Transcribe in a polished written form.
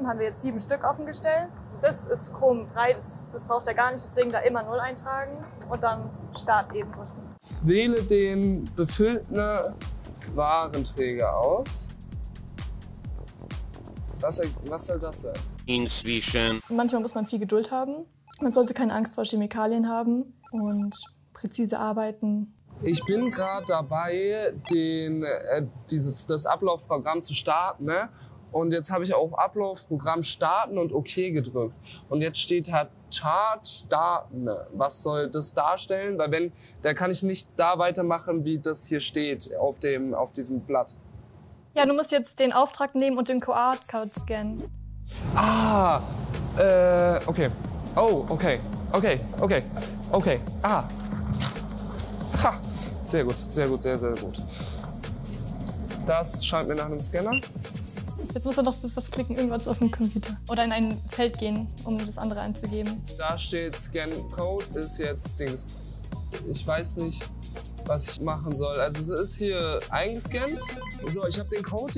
haben wir jetzt 7 Stück auf dem Gestell. Das ist Chrom 3, das braucht er gar nicht, deswegen da immer 0 eintragen und dann Start eben drücken. Wähle den befüllten Warenträger aus. Was soll das sein? Inzwischen. Manchmal muss man viel Geduld haben. Man sollte keine Angst vor Chemikalien haben und präzise arbeiten. Ich bin gerade dabei, das Ablaufprogramm zu starten, ne? Und jetzt habe ich auf Ablaufprogramm starten und OK gedrückt. Und jetzt steht halt Chart starten. Was soll das darstellen? Weil da kann ich nicht da weitermachen, wie das hier steht auf diesem Blatt. Ja, du musst jetzt den Auftrag nehmen und den QR-Code scannen. Ah, okay. Oh, okay. Ah. Ha. Sehr gut, sehr gut. Das scheint mir nach einem Scanner. Jetzt muss er doch was klicken, irgendwas auf dem Computer. Oder in ein Feld gehen, um das andere einzugeben. Da steht Scan Code, ist jetzt Dings. Ich weiß nicht, was ich machen soll. Also es ist hier eingescannt. So, ich habe den Code